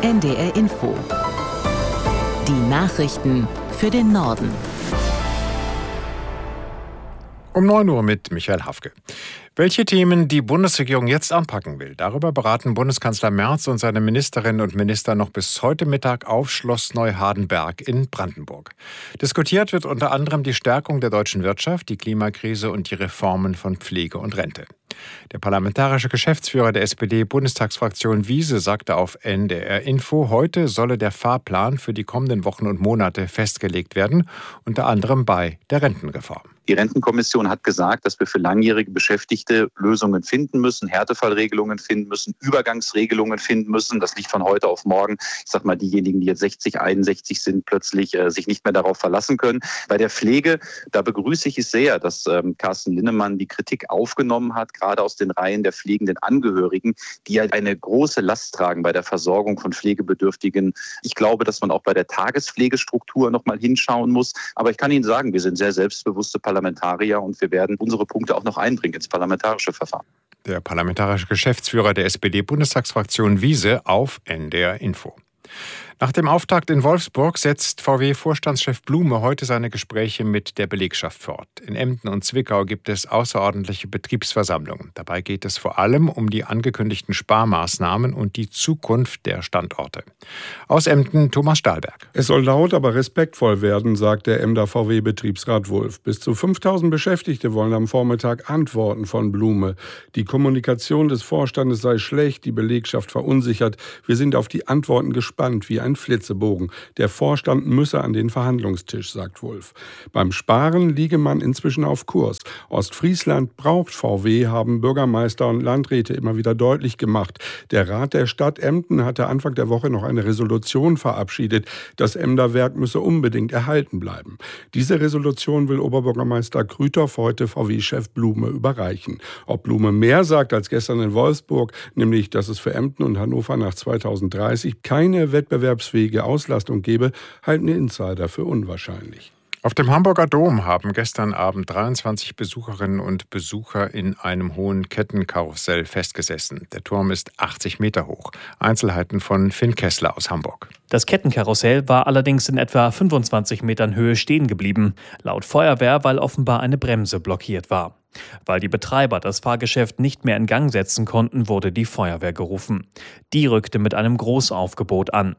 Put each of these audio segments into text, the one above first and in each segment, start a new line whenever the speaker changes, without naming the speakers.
NDR Info. Die Nachrichten für den Norden.
Um 9 Uhr mit Michael Hafke. Welche Themen die Bundesregierung jetzt anpacken will, darüber beraten Bundeskanzler Merz und seine Ministerinnen und Minister noch bis heute Mittag auf Schloss Neuhardenberg in Brandenburg. Diskutiert wird unter anderem die Stärkung der deutschen Wirtschaft, die Klimakrise und die Reformen von Pflege und Rente. Der parlamentarische Geschäftsführer der SPD-Bundestagsfraktion Wiese sagte auf NDR Info, heute solle der Fahrplan für die kommenden Wochen und Monate festgelegt werden, unter anderem bei der Rentenreform.
Die Rentenkommission hat gesagt, dass wir für langjährige Beschäftigte Lösungen finden müssen, Härtefallregelungen finden müssen, Übergangsregelungen finden müssen. Das liegt von heute auf morgen. Ich sag mal, diejenigen, die jetzt 60, 61 sind, plötzlich sich nicht mehr darauf verlassen können. Bei der Pflege, da begrüße ich es sehr, dass Carsten Linnemann die Kritik aufgenommen hat, gerade aus den Reihen der pflegenden Angehörigen, die ja eine große Last tragen bei der Versorgung von Pflegebedürftigen. Ich glaube, dass man auch bei der Tagespflegestruktur noch mal hinschauen muss. Aber ich kann Ihnen sagen, wir sind sehr selbstbewusste Parlamentarier und wir werden unsere Punkte auch noch einbringen ins parlamentarische Verfahren.
Der parlamentarische Geschäftsführer der SPD-Bundestagsfraktion Wiese auf NDR Info. Nach dem Auftakt in Wolfsburg setzt VW-Vorstandschef Blume heute seine Gespräche mit der Belegschaft fort. In Emden und Zwickau gibt es außerordentliche Betriebsversammlungen. Dabei geht es vor allem um die angekündigten Sparmaßnahmen und die Zukunft der Standorte. Aus Emden Thomas Stahlberg.
Es soll laut, aber respektvoll werden, sagt der Emder VW-Betriebsrat Wulff. Bis zu 5000 Beschäftigte wollen am Vormittag Antworten von Blume. Die Kommunikation des Vorstandes sei schlecht, die Belegschaft verunsichert. Wir sind auf die Antworten gespannt, wie ein Flitzebogen. Der Vorstand müsse an den Verhandlungstisch, sagt Wulff. Beim Sparen liege man inzwischen auf Kurs. Ostfriesland braucht VW, haben Bürgermeister und Landräte immer wieder deutlich gemacht. Der Rat der Stadt Emden hatte Anfang der Woche noch eine Resolution verabschiedet. Das Emder Werk müsse unbedingt erhalten bleiben. Diese Resolution will Oberbürgermeister Krüthoff heute VW-Chef Blume überreichen. Ob Blume mehr sagt als gestern in Wolfsburg, nämlich, dass es für Emden und Hannover nach 2030 keine wettbewerbsfähige Auslastung gebe, halten Insider für unwahrscheinlich.
Auf dem Hamburger Dom haben gestern Abend 23 Besucherinnen und Besucher in einem hohen Kettenkarussell festgesessen. Der Turm ist 80 Meter hoch. Einzelheiten von Finn Kessler aus Hamburg.
Das Kettenkarussell war allerdings in etwa 25 Metern Höhe stehen geblieben. Laut Feuerwehr, weil offenbar eine Bremse blockiert war. Weil die Betreiber das Fahrgeschäft nicht mehr in Gang setzen konnten, wurde die Feuerwehr gerufen. Die rückte mit einem Großaufgebot an.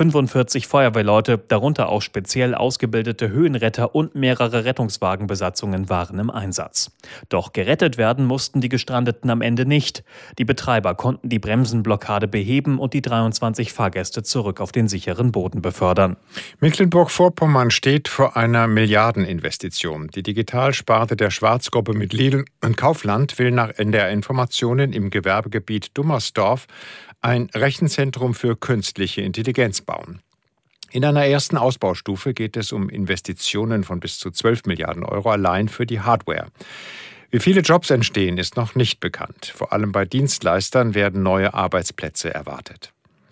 45 Feuerwehrleute, darunter auch speziell ausgebildete Höhenretter und mehrere Rettungswagenbesatzungen waren im Einsatz. Doch gerettet werden mussten die Gestrandeten am Ende nicht. Die Betreiber konnten die Bremsenblockade beheben und die 23 Fahrgäste zurück auf den sicheren Boden befördern.
Mecklenburg-Vorpommern steht vor einer Milliardeninvestition. Die Digitalsparte der Schwarzgruppe mit Lidl und Kaufland will nach NDR-Informationen im Gewerbegebiet Dummersdorf ein Rechenzentrum für künstliche Intelligenz bauen. In einer ersten Ausbaustufe geht es um Investitionen von bis zu 12 Milliarden Euro allein für die Hardware. Wie viele Jobs entstehen, ist noch nicht bekannt. Vor allem bei Dienstleistern werden neue Arbeitsplätze erwartet.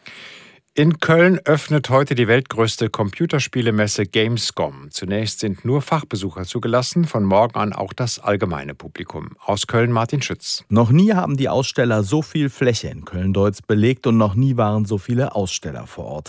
In Köln öffnet heute die weltgrößte Computerspielemesse Gamescom. Zunächst sind nur Fachbesucher zugelassen, von morgen an auch das allgemeine Publikum. Aus Köln Martin Schütz.
Noch nie haben die Aussteller so viel Fläche in Köln-Deutz belegt und noch nie waren so viele Aussteller vor Ort.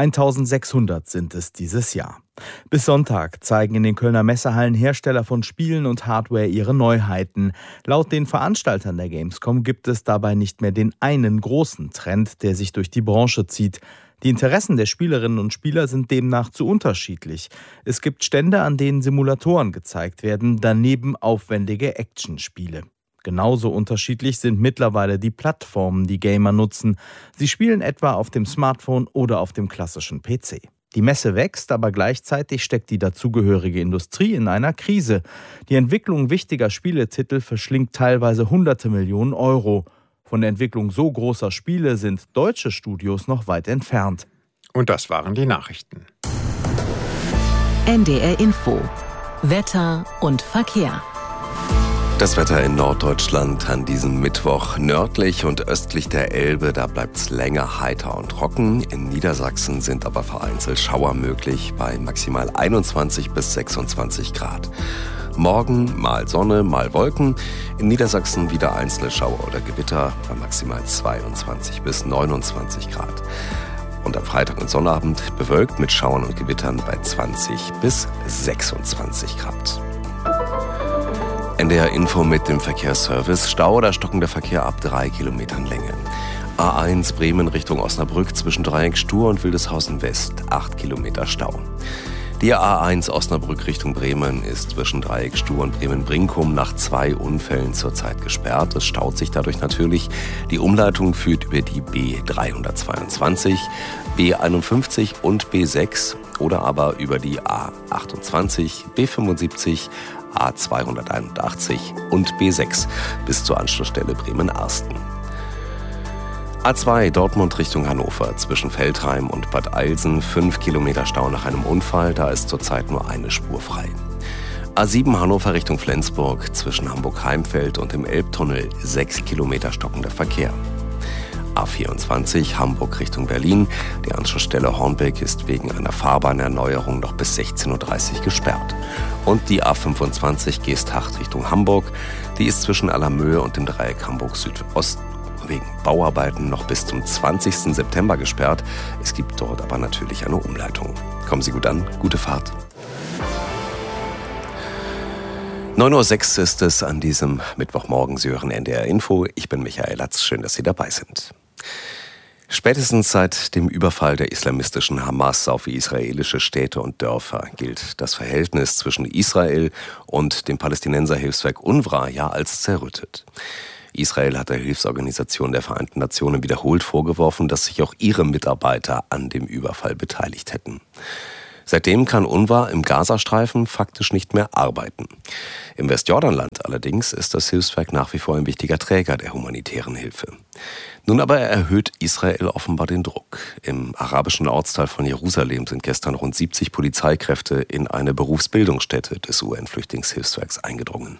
1600 sind es dieses Jahr. Bis Sonntag zeigen in den Kölner Messehallen Hersteller von Spielen und Hardware ihre Neuheiten. Laut den Veranstaltern der Gamescom gibt es dabei nicht mehr den einen großen Trend, der sich durch die Branche zieht. Die Interessen der Spielerinnen und Spieler sind demnach zu unterschiedlich. Es gibt Stände, an denen Simulatoren gezeigt werden, daneben aufwendige Actionspiele. Genauso unterschiedlich sind mittlerweile die Plattformen, die Gamer nutzen. Sie spielen etwa auf dem Smartphone oder auf dem klassischen PC. Die Messe wächst, aber gleichzeitig steckt die dazugehörige Industrie in einer Krise. Die Entwicklung wichtiger Spieletitel verschlingt teilweise hunderte Millionen Euro. Von der Entwicklung so großer Spiele sind deutsche Studios noch weit entfernt.
Und das waren die Nachrichten.
NDR Info. Wetter und Verkehr.
Das Wetter in Norddeutschland an diesem Mittwoch. Nördlich und östlich der Elbe, da bleibt's länger heiter und trocken. In Niedersachsen sind aber vereinzelt Schauer möglich bei maximal 21 bis 26 Grad. Morgen mal Sonne, mal Wolken. In Niedersachsen wieder einzelne Schauer oder Gewitter bei maximal 22 bis 29 Grad. Und am Freitag und Sonnabend bewölkt mit Schauern und Gewittern bei 20 bis 26 Grad. NDR Info mit dem Verkehrsservice. Stau oder stockender Verkehr ab 3 Kilometern Länge. A1 Bremen Richtung Osnabrück zwischen Dreieck Stur und Wildeshausen West. 8 Kilometer Stau. Die A1 Osnabrück Richtung Bremen ist zwischen Dreieck Stur und Bremen-Brinkum nach 2 Unfällen zurzeit gesperrt. Es staut sich dadurch natürlich. Die Umleitung führt über die B322, B51 und B6 oder aber über die A28, B75, A281 und B6 bis zur Anschlussstelle Bremen-Arsten. A2 Dortmund Richtung Hannover zwischen Veltheim und Bad Eilsen 5 Kilometer Stau nach einem Unfall, da ist zurzeit nur eine Spur frei. A7 Hannover Richtung Flensburg zwischen Hamburg-Heimfeld und dem Elbtunnel 6 Kilometer stockender Verkehr. A24 Hamburg Richtung Berlin. Die Anschlussstelle Hornbeck ist wegen einer Fahrbahnerneuerung noch bis 16.30 Uhr gesperrt. Und die A25 Geesthacht Richtung Hamburg. Die ist zwischen Allermöhe und dem Dreieck Hamburg Südost wegen Bauarbeiten noch bis zum 20. September gesperrt. Es gibt dort aber natürlich eine Umleitung. Kommen Sie gut an, gute Fahrt. 9.06 Uhr ist es an diesem Mittwochmorgen. Sie hören NDR Info. Ich bin Michael Latz. Schön, dass Sie dabei sind. Spätestens seit dem Überfall der islamistischen Hamas auf israelische Städte und Dörfer gilt das Verhältnis zwischen Israel und dem Palästinenserhilfswerk UNRWA ja als zerrüttet. Israel hat der Hilfsorganisation der Vereinten Nationen wiederholt vorgeworfen, dass sich auch ihre Mitarbeiter an dem Überfall beteiligt hätten. Seitdem kann UNRWA im Gazastreifen faktisch nicht mehr arbeiten. Im Westjordanland allerdings ist das Hilfswerk nach wie vor ein wichtiger Träger der humanitären Hilfe. Nun aber erhöht Israel offenbar den Druck. Im arabischen Ortsteil von Jerusalem sind gestern rund 70 Polizeikräfte in eine Berufsbildungsstätte des UN-Flüchtlingshilfswerks eingedrungen.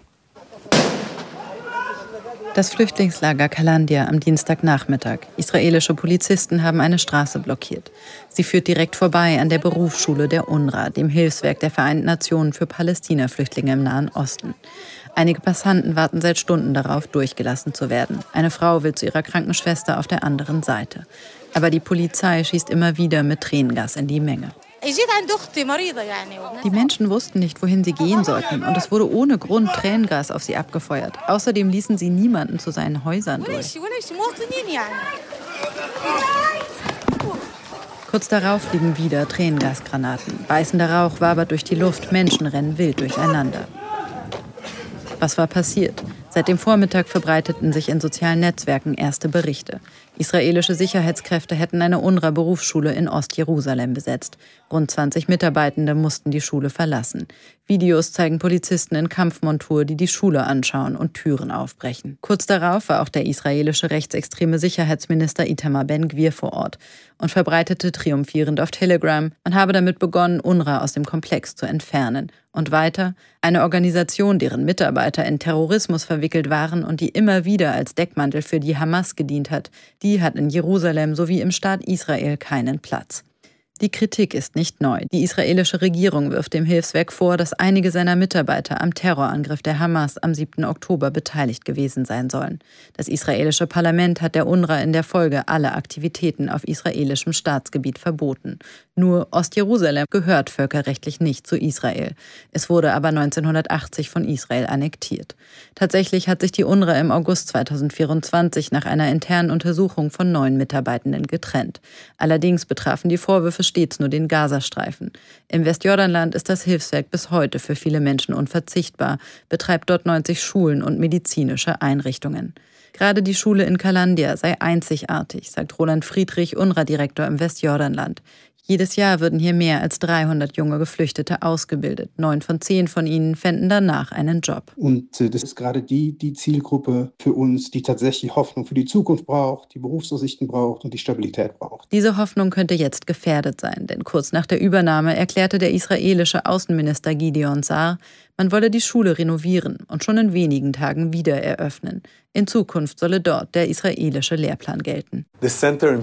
Das Flüchtlingslager Kalandia am Dienstagnachmittag. Israelische Polizisten haben eine Straße blockiert. Sie führt direkt vorbei an der Berufsschule der UNRWA, dem Hilfswerk der Vereinten Nationen für Palästina-Flüchtlinge im Nahen Osten. Einige Passanten warten seit Stunden darauf, durchgelassen zu werden. Eine Frau will zu ihrer Krankenschwester auf der anderen Seite. Aber die Polizei schießt immer wieder mit Tränengas in die Menge. Die Menschen wussten nicht, wohin sie gehen sollten, und es wurde ohne Grund Tränengas auf sie abgefeuert. Außerdem ließen sie niemanden zu seinen Häusern durch. Kurz darauf fliegen wieder Tränengasgranaten. Beißender Rauch wabert durch die Luft, Menschen rennen wild durcheinander. Was war passiert? Seit dem Vormittag verbreiteten sich in sozialen Netzwerken erste Berichte. Israelische Sicherheitskräfte hätten eine UNRWA-Berufsschule in Ostjerusalem besetzt. Rund 20 Mitarbeitende mussten die Schule verlassen. Videos zeigen Polizisten in Kampfmontur, die die Schule anschauen und Türen aufbrechen. Kurz darauf war auch der israelische rechtsextreme Sicherheitsminister Itamar Ben-Gvir vor Ort und verbreitete triumphierend auf Telegram, man habe damit begonnen, UNRWA aus dem Komplex zu entfernen. Und weiter, eine Organisation, deren Mitarbeiter in Terrorismus verwickelt waren und die immer wieder als Deckmantel für die Hamas gedient hat, die hat in Jerusalem sowie im Staat Israel keinen Platz. Die Kritik ist nicht neu. Die israelische Regierung wirft dem Hilfswerk vor, dass einige seiner Mitarbeiter am Terrorangriff der Hamas am 7. Oktober beteiligt gewesen sein sollen. Das israelische Parlament hat der UNRWA in der Folge alle Aktivitäten auf israelischem Staatsgebiet verboten. Nur Ostjerusalem gehört völkerrechtlich nicht zu Israel. Es wurde aber 1980 von Israel annektiert. Tatsächlich hat sich die UNRWA im August 2024 nach einer internen Untersuchung von 9 Mitarbeitenden getrennt. Allerdings betrafen die Vorwürfe stets nur den Gazastreifen. Im Westjordanland ist das Hilfswerk bis heute für viele Menschen unverzichtbar, betreibt dort 90 Schulen und medizinische Einrichtungen. Gerade die Schule in Kalandia sei einzigartig, sagt Roland Friedrich, UNRWA-Direktor im Westjordanland. Jedes Jahr würden hier mehr als 300 junge Geflüchtete ausgebildet. 9 von 10 von ihnen fänden danach einen Job.
Und das ist gerade die Zielgruppe für uns, die tatsächlich Hoffnung für die Zukunft braucht, die Berufsaussichten braucht und die Stabilität braucht.
Diese Hoffnung könnte jetzt gefährdet sein, denn kurz nach der Übernahme erklärte der israelische Außenminister Gideon Sa'ar, man wolle die Schule renovieren und schon in wenigen Tagen wieder eröffnen. In Zukunft solle dort der israelische Lehrplan gelten. Das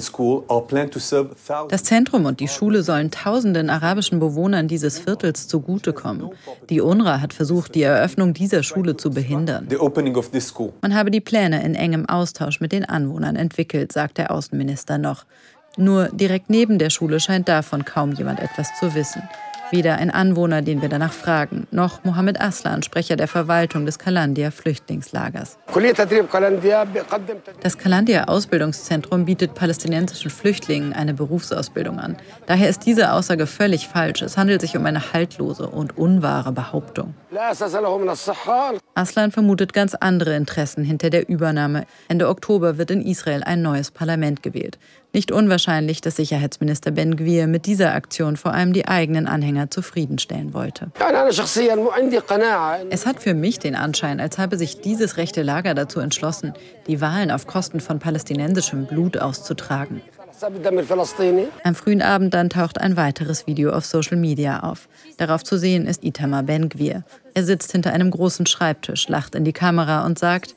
Zentrum und die Schule sollen tausenden arabischen Bewohnern dieses Viertels zugutekommen. Die UNRWA hat versucht, die Eröffnung dieser Schule zu behindern. Man habe die Pläne in engem Austausch mit den Anwohnern entwickelt, sagt der Außenminister noch. Nur direkt neben der Schule scheint davon kaum jemand etwas zu wissen. Weder ein Anwohner, den wir danach fragen, noch Mohammed Aslan, Sprecher der Verwaltung des Qalandia-Flüchtlingslagers. Das Qalandia-Ausbildungszentrum bietet palästinensischen Flüchtlingen eine Berufsausbildung an. Daher ist diese Aussage völlig falsch. Es handelt sich um eine haltlose und unwahre Behauptung. Aslan vermutet ganz andere Interessen hinter der Übernahme. Ende Oktober wird in Israel ein neues Parlament gewählt. Nicht unwahrscheinlich, dass Sicherheitsminister Ben Gvir mit dieser Aktion vor allem die eigenen Anhänger zufriedenstellen wollte. Es hat für mich den Anschein, als habe sich dieses rechte Lager dazu entschlossen, die Wahlen auf Kosten von palästinensischem Blut auszutragen. Am frühen Abend dann taucht ein weiteres Video auf Social Media auf. Darauf zu sehen ist Itamar Ben Gvir. Er sitzt hinter einem großen Schreibtisch, lacht in die Kamera und sagt: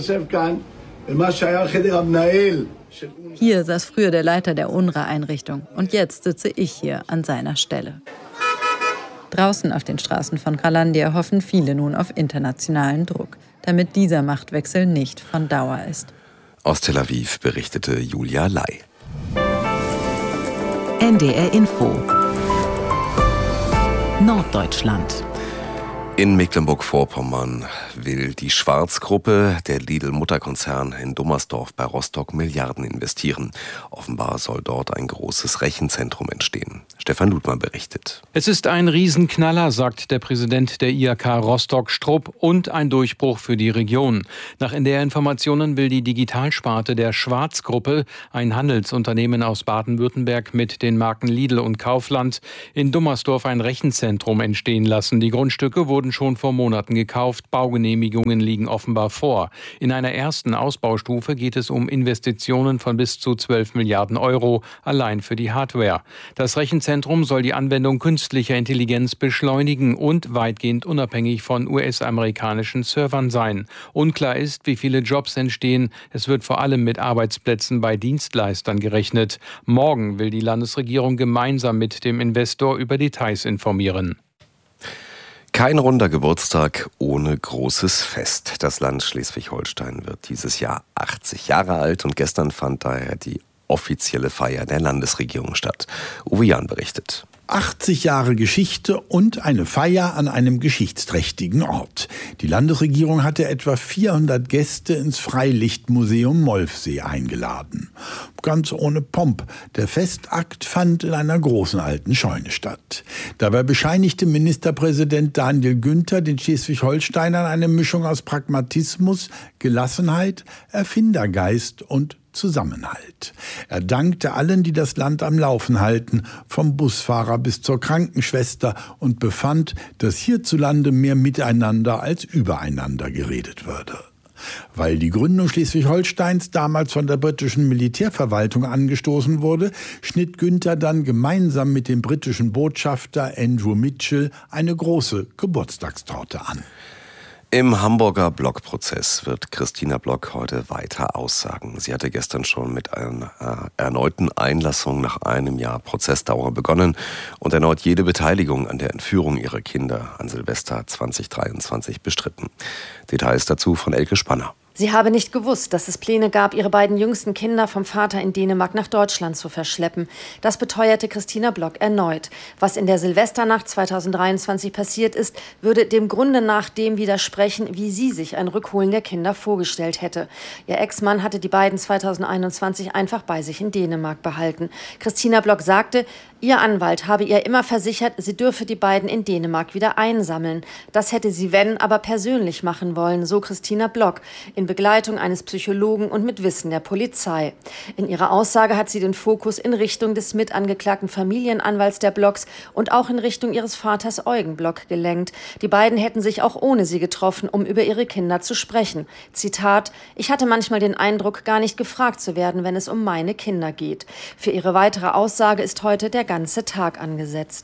Hier saß früher der Leiter der UNRWA-Einrichtung und jetzt sitze ich hier an seiner Stelle. Draußen auf den Straßen von Qalandia hoffen viele nun auf internationalen Druck, damit dieser Machtwechsel nicht von Dauer ist.
Aus Tel Aviv berichtete Julia Lai.
NDR Info Norddeutschland.
In Mecklenburg-Vorpommern will die Schwarz-Gruppe, der Lidl-Mutterkonzern in Dummersdorf bei Rostock, Milliarden investieren. Offenbar soll dort ein großes Rechenzentrum entstehen. Stefan Ludmann berichtet.
Es ist ein Riesenknaller, sagt der Präsident der IHK Rostock Strupp, und ein Durchbruch für die Region. Nach NDR-Informationen will die Digitalsparte der Schwarz-Gruppe, ein Handelsunternehmen aus Baden-Württemberg mit den Marken Lidl und Kaufland, in Dummersdorf ein Rechenzentrum entstehen lassen. Die Grundstücke wurden schon vor Monaten gekauft. Baugenehmigungen liegen offenbar vor. In einer ersten Ausbaustufe geht es um Investitionen von bis zu 12 Milliarden Euro allein für die Hardware. Das Rechenzentrum soll die Anwendung künstlicher Intelligenz beschleunigen und weitgehend unabhängig von US-amerikanischen Servern sein. Unklar ist, wie viele Jobs entstehen. Es wird vor allem mit Arbeitsplätzen bei Dienstleistern gerechnet. Morgen will die Landesregierung gemeinsam mit dem Investor über Details informieren.
Kein runder Geburtstag ohne großes Fest. Das Land Schleswig-Holstein wird dieses Jahr 80 Jahre alt und gestern fand daher die offizielle Feier der Landesregierung statt. Uwe Jahn berichtet.
80 Jahre Geschichte und eine Feier an einem geschichtsträchtigen Ort. Die Landesregierung hatte etwa 400 Gäste ins Freilichtmuseum Molfsee eingeladen. Ganz ohne Pomp. Der Festakt fand in einer großen alten Scheune statt. Dabei bescheinigte Ministerpräsident Daniel Günther den Schleswig-Holsteinern eine Mischung aus Pragmatismus, Gelassenheit, Erfindergeist und Zusammenhalt. Er dankte allen, die das Land am Laufen halten, vom Busfahrer bis zur Krankenschwester, und befand, dass hierzulande mehr miteinander als übereinander geredet würde. Weil die Gründung Schleswig-Holsteins damals von der britischen Militärverwaltung angestoßen wurde, schnitt Günther dann gemeinsam mit dem britischen Botschafter Andrew Mitchell eine große Geburtstagstorte an.
Im Hamburger Blockprozess wird Christina Block heute weiter aussagen. Sie hatte gestern schon mit einer erneuten Einlassung nach einem Jahr Prozessdauer begonnen und erneut jede Beteiligung an der Entführung ihrer Kinder an Silvester 2023 bestritten. Details dazu von Elke Spanner.
Sie habe nicht gewusst, dass es Pläne gab, ihre beiden jüngsten Kinder vom Vater in Dänemark nach Deutschland zu verschleppen. Das beteuerte Christina Block erneut. Was in der Silvesternacht 2023 passiert ist, würde dem Grunde nach dem widersprechen, wie sie sich ein Rückholen der Kinder vorgestellt hätte. Ihr Ex-Mann hatte die beiden 2021 einfach bei sich in Dänemark behalten. Christina Block sagte, ihr Anwalt habe ihr immer versichert, sie dürfe die beiden in Dänemark wieder einsammeln. Das hätte sie, wenn, aber persönlich machen wollen, so Christina Block, in Begleitung eines Psychologen und mit Wissen der Polizei. In ihrer Aussage hat sie den Fokus in Richtung des mitangeklagten Familienanwalts der Blocks und auch in Richtung ihres Vaters Eugen Block gelenkt. Die beiden hätten sich auch ohne sie getroffen, um über ihre Kinder zu sprechen. Zitat: Ich hatte manchmal den Eindruck, gar nicht gefragt zu werden, wenn es um meine Kinder geht. Für ihre weitere Aussage ist heute der ganze Tag angesetzt.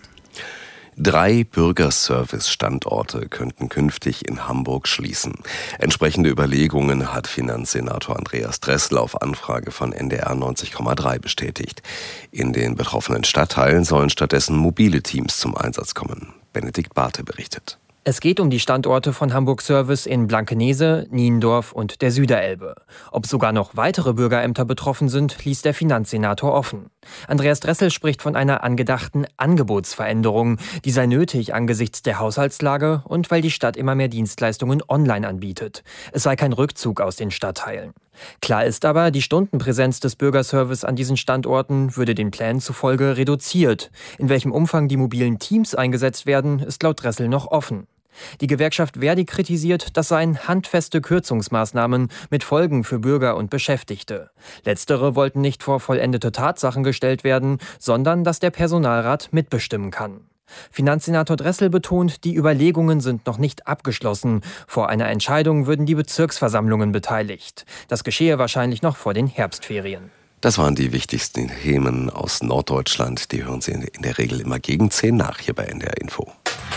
3 Bürgerservice-Standorte könnten künftig in Hamburg schließen. Entsprechende Überlegungen hat Finanzsenator Andreas Dressel auf Anfrage von NDR 90,3 bestätigt. In den betroffenen Stadtteilen sollen stattdessen mobile Teams zum Einsatz kommen. Benedikt Barthe berichtet.
Es geht um die Standorte von Hamburg Service in Blankenese, Niendorf und der Süderelbe. Ob sogar noch weitere Bürgerämter betroffen sind, ließ der Finanzsenator offen. Andreas Dressel spricht von einer angedachten Angebotsveränderung. Die sei nötig angesichts der Haushaltslage und weil die Stadt immer mehr Dienstleistungen online anbietet. Es sei kein Rückzug aus den Stadtteilen. Klar ist aber, die Stundenpräsenz des Bürgerservice an diesen Standorten würde den Plänen zufolge reduziert. In welchem Umfang die mobilen Teams eingesetzt werden, ist laut Dressel noch offen. Die Gewerkschaft ver.di kritisiert, das seien handfeste Kürzungsmaßnahmen mit Folgen für Bürger und Beschäftigte. Letztere wollten nicht vor vollendete Tatsachen gestellt werden, sondern dass der Personalrat mitbestimmen kann. Finanzsenator Dressel betont, die Überlegungen sind noch nicht abgeschlossen. Vor einer Entscheidung würden die Bezirksversammlungen beteiligt. Das geschehe wahrscheinlich noch vor den Herbstferien.
Das waren die wichtigsten Themen aus Norddeutschland. Die hören Sie in der Regel immer gegen 10 nach hier bei NDR Info.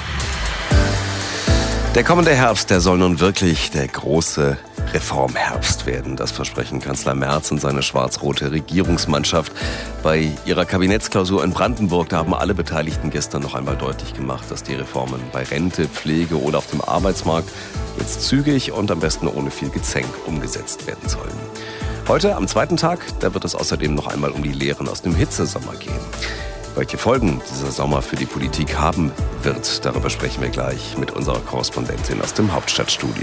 Der kommende Herbst, der soll nun wirklich der große Reformherbst werden. Das versprechen Kanzler Merz und seine schwarz-rote Regierungsmannschaft. Bei ihrer Kabinettsklausur in Brandenburg, da haben alle Beteiligten gestern noch einmal deutlich gemacht, dass die Reformen bei Rente, Pflege oder auf dem Arbeitsmarkt jetzt zügig und am besten ohne viel Gezänk umgesetzt werden sollen. Heute, am zweiten Tag, da wird es außerdem noch einmal um die Lehren aus dem Hitzesommer gehen. Welche Folgen dieser Sommer für die Politik haben wird, darüber sprechen wir gleich mit unserer Korrespondentin aus dem Hauptstadtstudio.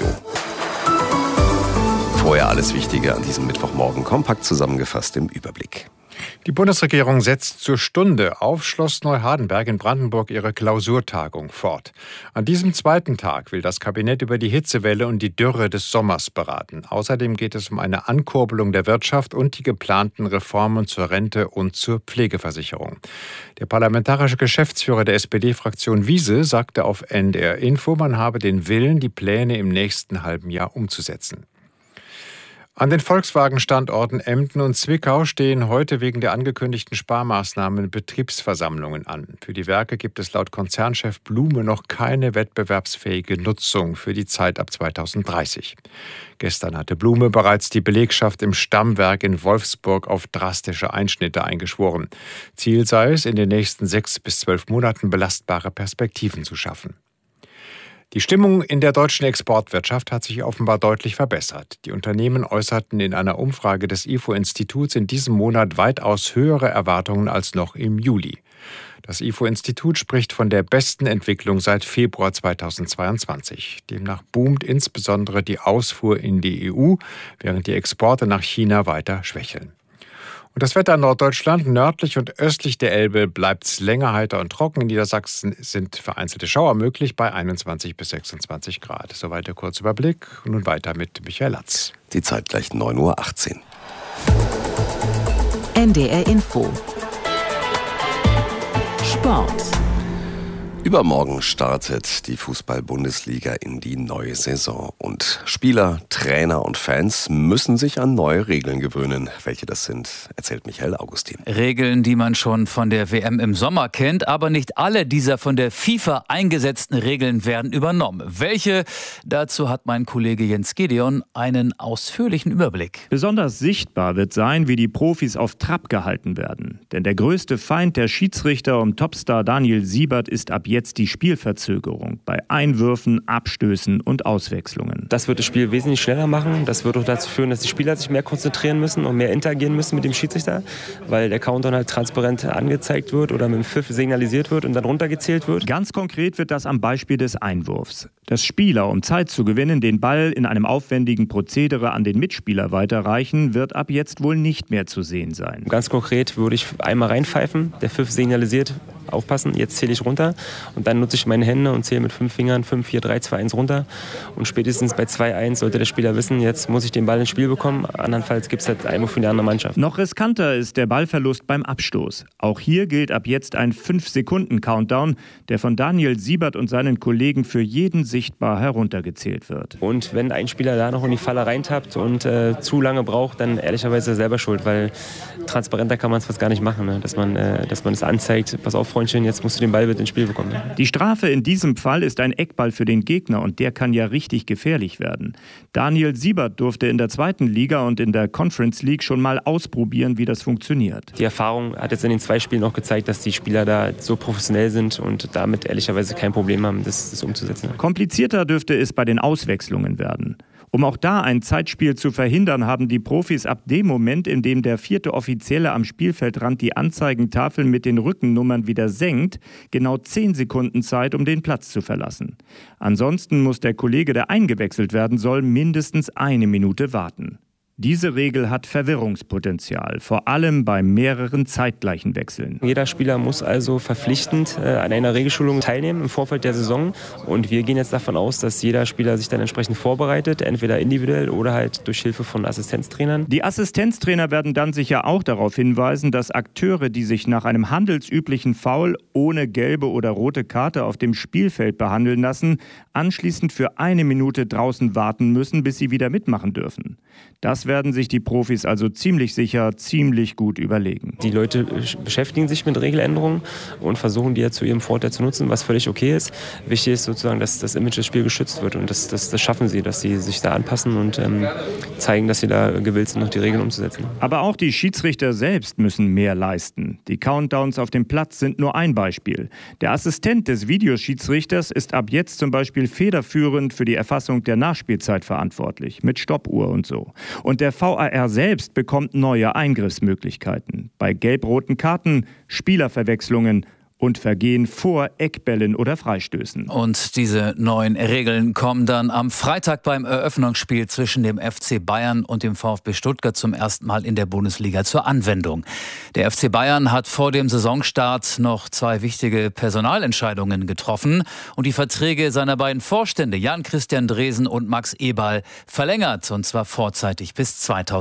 Vorher alles Wichtige an diesem Mittwochmorgen kompakt zusammengefasst im Überblick.
Die Bundesregierung setzt zur Stunde auf Schloss Neuhardenberg in Brandenburg ihre Klausurtagung fort. An diesem zweiten Tag will das Kabinett über die Hitzewelle und die Dürre des Sommers beraten. Außerdem geht es um eine Ankurbelung der Wirtschaft und die geplanten Reformen zur Rente und zur Pflegeversicherung. Der parlamentarische Geschäftsführer der SPD-Fraktion Wiese sagte auf NDR Info, man habe den Willen, die Pläne im nächsten halben Jahr umzusetzen. An den Volkswagen-Standorten Emden und Zwickau stehen heute wegen der angekündigten Sparmaßnahmen Betriebsversammlungen an. Für die Werke gibt es laut Konzernchef Blume noch keine wettbewerbsfähige Nutzung für die Zeit ab 2030. Gestern hatte Blume bereits die Belegschaft im Stammwerk in Wolfsburg auf drastische Einschnitte eingeschworen. Ziel sei es, in den nächsten 6 bis 12 Monaten belastbare Perspektiven zu schaffen. Die Stimmung in der deutschen Exportwirtschaft hat sich offenbar deutlich verbessert. Die Unternehmen äußerten in einer Umfrage des IFO-Instituts in diesem Monat weitaus höhere Erwartungen als noch im Juli. Das IFO-Institut spricht von der besten Entwicklung seit Februar 2022. Demnach boomt insbesondere die Ausfuhr in die EU, während die Exporte nach China weiter schwächeln. Und das Wetter in Norddeutschland, nördlich und östlich der Elbe, bleibt länger heiter und trocken. In Niedersachsen sind vereinzelte Schauer möglich bei 21 bis 26 Grad. Soweit der Kurzüberblick. Und nun weiter mit Michael Latz.
Die Zeit gleich 9:18 Uhr.
NDR Info. Sport.
Übermorgen startet die Fußball-Bundesliga in die neue Saison. Und Spieler, Trainer und Fans müssen sich an neue Regeln gewöhnen. Welche das sind, erzählt Michael Augustin.
Regeln, die man schon von der WM im Sommer kennt, aber nicht alle dieser von der FIFA eingesetzten Regeln werden übernommen. Welche? Dazu hat mein Kollege Jens Gideon einen ausführlichen Überblick.
Besonders sichtbar wird sein, wie die Profis auf Trab gehalten werden. Denn der größte Feind der Schiedsrichter um Topstar Daniel Siebert ist ab jetzt die Spielverzögerung bei Einwürfen, Abstößen und Auswechslungen.
Das wird das Spiel wesentlich schneller machen. Das wird auch dazu führen, dass die Spieler sich mehr konzentrieren müssen und mehr interagieren müssen mit dem Schiedsrichter, weil der Countdown halt transparent angezeigt wird oder mit dem Pfiff signalisiert wird und dann runtergezählt wird.
Ganz konkret wird das am Beispiel des Einwurfs. Dass Spieler, um Zeit zu gewinnen, den Ball in einem aufwendigen Prozedere an den Mitspieler weiterreichen, wird ab jetzt wohl nicht mehr zu sehen sein.
Ganz konkret würde ich einmal reinpfeifen, der Pfiff signalisiert, aufpassen, jetzt zähle ich runter und dann nutze ich meine Hände und zähle mit 5 Fingern 5, 4, 3, 2, 1 runter und spätestens bei 2-1 sollte der Spieler wissen, jetzt muss ich den Ball ins Spiel bekommen, andernfalls gibt es halt Einwurf für die andere Mannschaft.
Noch riskanter ist der Ballverlust beim Abstoß. Auch hier gilt ab jetzt ein 5-Sekunden-Countdown, der von Daniel Siebert und seinen Kollegen für jeden sichtbar heruntergezählt wird.
Und wenn ein Spieler da noch in die Falle reintappt und zu lange braucht, dann ehrlicherweise selber schuld, weil transparenter kann man es fast gar nicht machen, ne? Dass man es anzeigt, pass auf, Freundchen, jetzt musst du den Ball bitte ins Spiel bekommen.
Die Strafe in diesem Fall ist ein Eckball für den Gegner und der kann ja richtig gefährlich werden. Daniel Siebert durfte in der 2. Liga und in der Conference League schon mal ausprobieren, wie das funktioniert.
Die Erfahrung hat jetzt in den 2 Spielen auch gezeigt, dass die Spieler da so professionell sind und damit ehrlicherweise kein Problem haben, das umzusetzen.
Komplizierter dürfte es bei den Auswechslungen werden. Um auch da ein Zeitspiel zu verhindern, haben die Profis ab dem Moment, in dem der 4. Offizielle am Spielfeldrand die Anzeigentafel mit den Rückennummern wieder senkt, genau 10 Sekunden Zeit, um den Platz zu verlassen. Ansonsten muss der Kollege, der eingewechselt werden soll, mindestens 1 Minute warten. Diese Regel hat Verwirrungspotenzial, vor allem bei mehreren zeitgleichen Wechseln.
Jeder Spieler muss also verpflichtend an einer Regelschulung teilnehmen im Vorfeld der Saison. Und wir gehen jetzt davon aus, dass jeder Spieler sich dann entsprechend vorbereitet, entweder individuell oder halt durch Hilfe von Assistenztrainern.
Die Assistenztrainer werden dann sicher auch darauf hinweisen, dass Akteure, die sich nach einem handelsüblichen Foul ohne gelbe oder rote Karte auf dem Spielfeld behandeln lassen, anschließend für 1 Minute draußen warten müssen, bis sie wieder mitmachen dürfen. Das werden sich die Profis also ziemlich sicher, ziemlich gut überlegen.
Die Leute beschäftigen sich mit Regeländerungen und versuchen, die ja zu ihrem Vorteil zu nutzen, was völlig okay ist. Wichtig ist sozusagen, dass das Image des Spiels geschützt wird und das schaffen sie, dass sie sich da anpassen und zeigen, dass sie da gewillt sind, noch die Regeln umzusetzen.
Aber auch die Schiedsrichter selbst müssen mehr leisten. Die Countdowns auf dem Platz sind nur ein Beispiel. Der Assistent des Videoschiedsrichters ist ab jetzt zum Beispiel federführend für die Erfassung der Nachspielzeit verantwortlich, mit Stoppuhr und so. Und der VAR selbst bekommt neue Eingriffsmöglichkeiten. Bei gelb-roten Karten, Spielerverwechslungen und Vergehen vor Eckbällen oder Freistößen.
Und diese neuen Regeln kommen dann am Freitag beim Eröffnungsspiel zwischen dem FC Bayern und dem VfB Stuttgart zum ersten Mal in der Bundesliga zur Anwendung. Der FC Bayern hat vor dem Saisonstart noch 2 wichtige Personalentscheidungen getroffen und die Verträge seiner beiden Vorstände Jan-Christian Dresen und Max Eberl verlängert, und zwar vorzeitig bis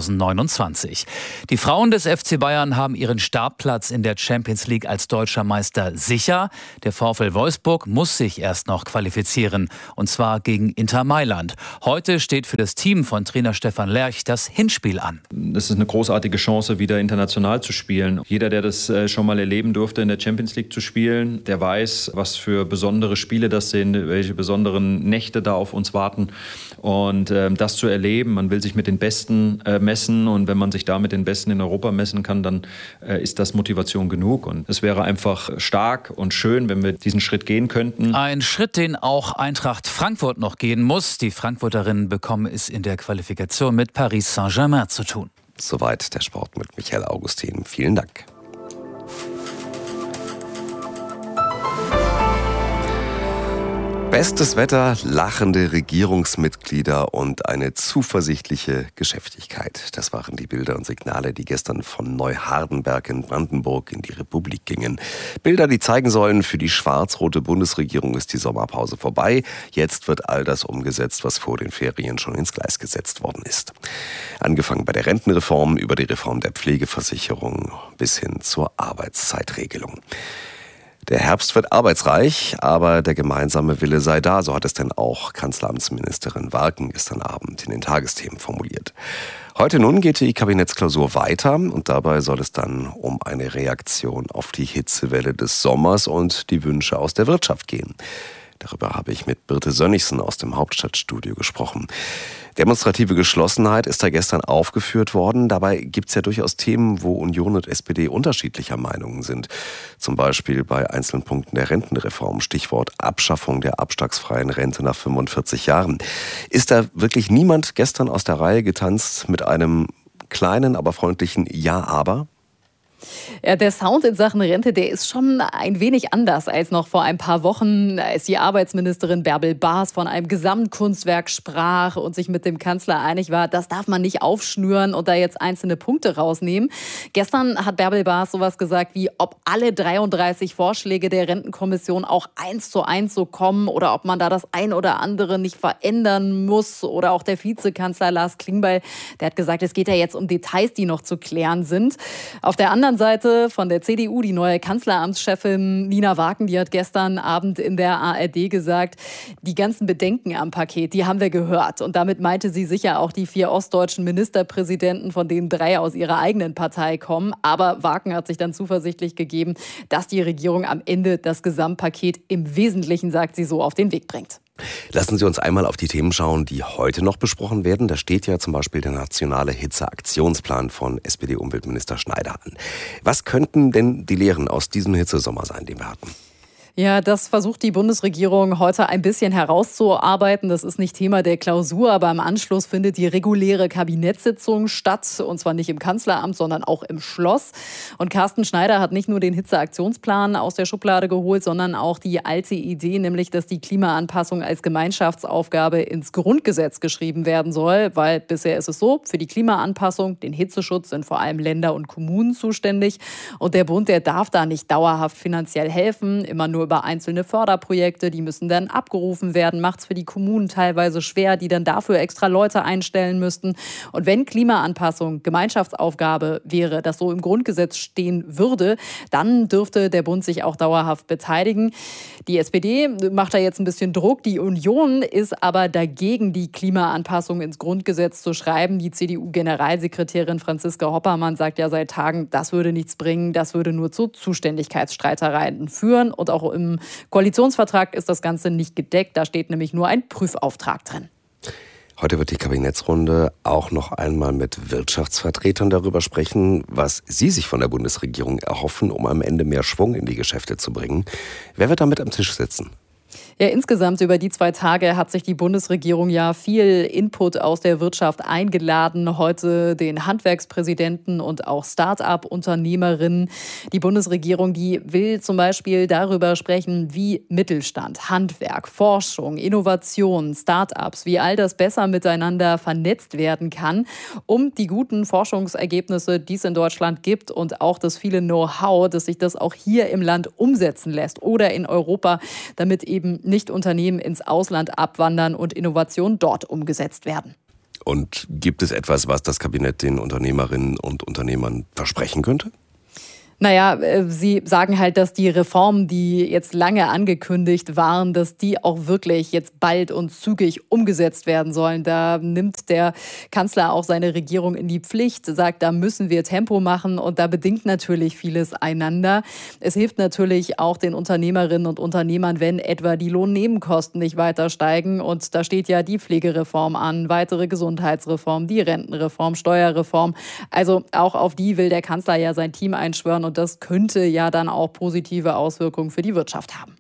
2029. Die Frauen des FC Bayern haben ihren Startplatz in der Champions League als deutscher Meister sicher. Der VfL Wolfsburg muss sich erst noch qualifizieren, und zwar gegen Inter Mailand. Heute steht für das Team von Trainer Stefan Lerch das Hinspiel an.
Das ist eine großartige Chance, wieder international zu spielen. Jeder, der das schon mal erleben durfte, in der Champions League zu spielen, der weiß, was für besondere Spiele das sind, welche besonderen Nächte da auf uns warten. Und das zu erleben, man will sich mit den Besten messen, und wenn man sich da mit den Besten in Europa messen kann, dann ist das Motivation genug. Und es wäre einfach stark und schön, wenn wir diesen Schritt gehen könnten.
Ein Schritt, den auch Eintracht Frankfurt noch gehen muss. Die Frankfurterinnen bekommen es in der Qualifikation mit Paris Saint-Germain zu tun.
Soweit der Sport mit Michael Augustin. Vielen Dank. Bestes Wetter, lachende Regierungsmitglieder und eine zuversichtliche Geschäftigkeit. Das waren die Bilder und Signale, die gestern von Neuhardenberg in Brandenburg in die Republik gingen. Bilder, die zeigen sollen, für die schwarz-rote Bundesregierung ist die Sommerpause vorbei. Jetzt wird all das umgesetzt, was vor den Ferien schon ins Gleis gesetzt worden ist. Angefangen bei der Rentenreform, über die Reform der Pflegeversicherung bis hin zur Arbeitszeitregelung. Der Herbst wird arbeitsreich, aber der gemeinsame Wille sei da, so hat es denn auch Kanzleramtsministerin Warken gestern Abend in den Tagesthemen formuliert. Heute nun geht die Kabinettsklausur weiter und dabei soll es dann um eine Reaktion auf die Hitzewelle des Sommers und die Wünsche aus der Wirtschaft gehen. Darüber habe ich mit Birte Sönnigsen aus dem Hauptstadtstudio gesprochen. Demonstrative Geschlossenheit ist da gestern aufgeführt worden. Dabei gibt es ja durchaus Themen, wo Union und SPD unterschiedlicher Meinungen sind. Zum Beispiel bei einzelnen Punkten der Rentenreform. Stichwort Abschaffung der abschlagsfreien Rente nach 45 Jahren. Ist da wirklich niemand gestern aus der Reihe getanzt mit einem kleinen, aber freundlichen Ja, aber?
Ja, der Sound in Sachen Rente, der ist schon ein wenig anders als noch vor ein paar Wochen, als die Arbeitsministerin Bärbel Baas von einem Gesamtkunstwerk sprach und sich mit dem Kanzler einig war, das darf man nicht aufschnüren und da jetzt einzelne Punkte rausnehmen. Gestern hat Bärbel Baas sowas gesagt wie, ob alle 33 Vorschläge der Rentenkommission auch 1:1 so kommen oder ob man da das ein oder andere nicht verändern muss. Oder auch der Vizekanzler Lars Klingbeil, der hat gesagt, es geht ja jetzt um Details, die noch zu klären sind. Auf der anderen anderen Seite von der CDU, die neue Kanzleramtschefin Nina Wagen, die hat gestern Abend in der ARD gesagt, die ganzen Bedenken am Paket, die haben wir gehört. Und damit meinte sie sicher auch die 4 ostdeutschen Ministerpräsidenten, von denen 3 aus ihrer eigenen Partei kommen. Aber Wagen hat sich dann zuversichtlich gegeben, dass die Regierung am Ende das Gesamtpaket im Wesentlichen, sagt sie, so auf den Weg bringt.
Lassen Sie uns einmal auf die Themen schauen, die heute noch besprochen werden. Da steht ja zum Beispiel der nationale Hitzeaktionsplan von SPD-Umweltminister Schneider an. Was könnten denn die Lehren aus diesem Hitzesommer sein, den wir hatten?
Ja, das versucht die Bundesregierung heute ein bisschen herauszuarbeiten. Das ist nicht Thema der Klausur, aber im Anschluss findet die reguläre Kabinettssitzung statt. Und zwar nicht im Kanzleramt, sondern auch im Schloss. Und Carsten Schneider hat nicht nur den Hitzeaktionsplan aus der Schublade geholt, sondern auch die alte Idee, nämlich, dass die Klimaanpassung als Gemeinschaftsaufgabe ins Grundgesetz geschrieben werden soll. Weil bisher ist es so, für die Klimaanpassung, den Hitzeschutz sind vor allem Länder und Kommunen zuständig. Und der Bund, der darf da nicht dauerhaft finanziell helfen, immer nur über einzelne Förderprojekte, die müssen dann abgerufen werden, macht es für die Kommunen teilweise schwer, die dann dafür extra Leute einstellen müssten. Und wenn Klimaanpassung Gemeinschaftsaufgabe wäre, das so im Grundgesetz stehen würde, dann dürfte der Bund sich auch dauerhaft beteiligen. Die SPD macht da jetzt ein bisschen Druck. Die Union ist aber dagegen, die Klimaanpassung ins Grundgesetz zu schreiben. Die CDU-Generalsekretärin Franziska Hoppermann sagt ja seit Tagen, das würde nichts bringen, das würde nur zu Zuständigkeitsstreitereien führen. Und auch im Koalitionsvertrag ist das Ganze nicht gedeckt. Da steht nämlich nur ein Prüfauftrag drin.
Heute wird die Kabinettsrunde auch noch einmal mit Wirtschaftsvertretern darüber sprechen, was sie sich von der Bundesregierung erhoffen, um am Ende mehr Schwung in die Geschäfte zu bringen. Wer wird damit am Tisch sitzen?
Ja, insgesamt über die 2 Tage hat sich die Bundesregierung ja viel Input aus der Wirtschaft eingeladen. Heute den Handwerkspräsidenten und auch Start-up-Unternehmerinnen. Die Bundesregierung, die will zum Beispiel darüber sprechen, wie Mittelstand, Handwerk, Forschung, Innovation, Start-ups, wie all das besser miteinander vernetzt werden kann, um die guten Forschungsergebnisse, die es in Deutschland gibt und auch das viele Know-how, dass sich das auch hier im Land umsetzen lässt oder in Europa, damit eben nicht Unternehmen ins Ausland abwandern und Innovationen dort umgesetzt werden.
Und gibt es etwas, was das Kabinett den Unternehmerinnen und Unternehmern versprechen könnte?
Naja, sie sagen halt, dass die Reformen, die jetzt lange angekündigt waren, dass die auch wirklich jetzt bald und zügig umgesetzt werden sollen. Da nimmt der Kanzler auch seine Regierung in die Pflicht, sagt, da müssen wir Tempo machen und da bedingt natürlich vieles einander. Es hilft natürlich auch den Unternehmerinnen und Unternehmern, wenn etwa die Lohnnebenkosten nicht weiter steigen. Und da steht ja die Pflegereform an, weitere Gesundheitsreform, die Rentenreform, Steuerreform. Also auch auf die will der Kanzler ja sein Team einschwören. Und das könnte ja dann auch positive Auswirkungen für die Wirtschaft haben.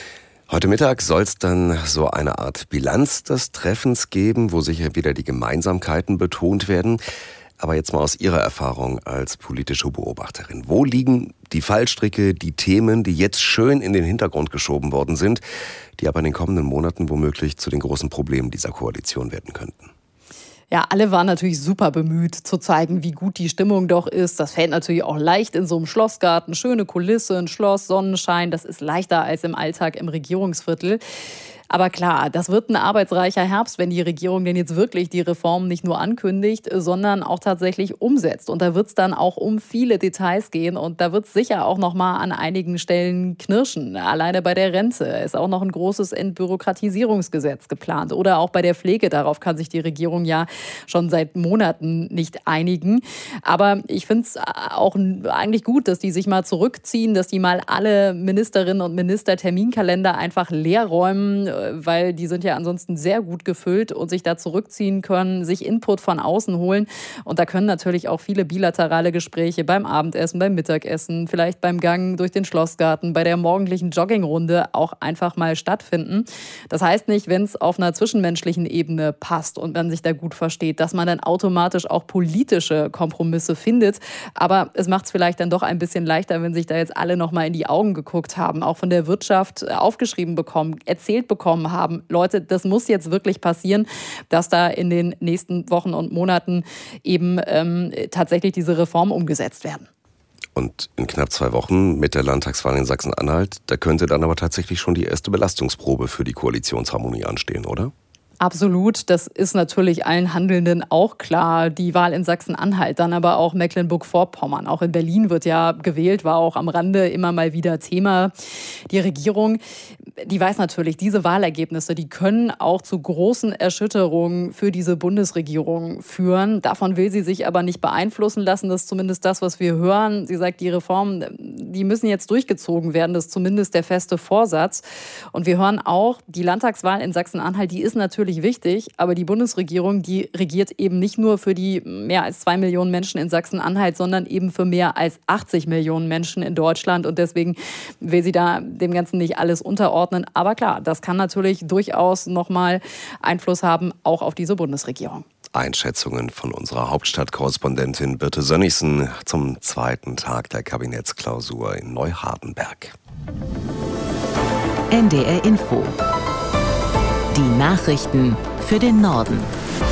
Heute Mittag soll es dann so eine Art Bilanz des Treffens geben, wo sicher wieder die Gemeinsamkeiten betont werden. Aber jetzt mal aus Ihrer Erfahrung als politische Beobachterin. Wo liegen die Fallstricke, die Themen, die jetzt schön in den Hintergrund geschoben worden sind, die aber in den kommenden Monaten womöglich zu den großen Problemen dieser Koalition werden könnten?
Ja, alle waren natürlich super bemüht zu zeigen, wie gut die Stimmung doch ist. Das fällt natürlich auch leicht in so einem Schlossgarten. Schöne Kulisse, ein Schloss, Sonnenschein. Das ist leichter als im Alltag im Regierungsviertel. Aber klar, das wird ein arbeitsreicher Herbst, wenn die Regierung denn jetzt wirklich die Reformen nicht nur ankündigt, sondern auch tatsächlich umsetzt. Und da wird es dann auch um viele Details gehen und da wird es sicher auch noch mal an einigen Stellen knirschen. Alleine bei der Rente ist auch noch ein großes Entbürokratisierungsgesetz geplant oder auch bei der Pflege. Darauf kann sich die Regierung ja schon seit Monaten nicht einigen. Aber ich finde es auch eigentlich gut, dass die sich mal zurückziehen, dass die mal alle Ministerinnen und Minister Terminkalender einfach leer räumen, weil die sind ja ansonsten sehr gut gefüllt und sich da zurückziehen können, sich Input von außen holen. Und da können natürlich auch viele bilaterale Gespräche beim Abendessen, beim Mittagessen, vielleicht beim Gang durch den Schlossgarten, bei der morgendlichen Joggingrunde auch einfach mal stattfinden. Das heißt nicht, wenn es auf einer zwischenmenschlichen Ebene passt und man sich da gut versteht, dass man dann automatisch auch politische Kompromisse findet. Aber es macht es vielleicht dann doch ein bisschen leichter, wenn sich da jetzt alle noch mal in die Augen geguckt haben, auch von der Wirtschaft aufgeschrieben bekommen, erzählt bekommen haben. Leute, das muss jetzt wirklich passieren, dass da in den nächsten Wochen und Monaten eben tatsächlich diese Reformen umgesetzt werden.
Und in knapp 2 Wochen mit der Landtagswahl in Sachsen-Anhalt, da könnte dann aber tatsächlich schon die erste Belastungsprobe für die Koalitionsharmonie anstehen, oder?
Absolut, das ist natürlich allen Handelnden auch klar. Die Wahl in Sachsen-Anhalt, dann aber auch Mecklenburg-Vorpommern. Auch in Berlin wird ja gewählt, war auch am Rande immer mal wieder Thema. Die Regierung, die weiß natürlich, diese Wahlergebnisse, die können auch zu großen Erschütterungen für diese Bundesregierung führen. Davon will sie sich aber nicht beeinflussen lassen. Das ist zumindest das, was wir hören. Sie sagt, die Reformen, die müssen jetzt durchgezogen werden. Das ist zumindest der feste Vorsatz. Und wir hören auch, die Landtagswahl in Sachsen-Anhalt, die ist natürlich wichtig, aber die Bundesregierung, die regiert eben nicht nur für die mehr als 2 Millionen Menschen in Sachsen-Anhalt, sondern eben für mehr als 80 Millionen Menschen in Deutschland. Und deswegen will sie da dem Ganzen nicht alles unterordnen. Aber klar, das kann natürlich durchaus nochmal Einfluss haben, auch auf diese Bundesregierung.
Einschätzungen von unserer Hauptstadtkorrespondentin Birte Sönnigsen zum zweiten Tag der Kabinettsklausur in Neuhardenberg.
NDR Info. Die Nachrichten für den Norden.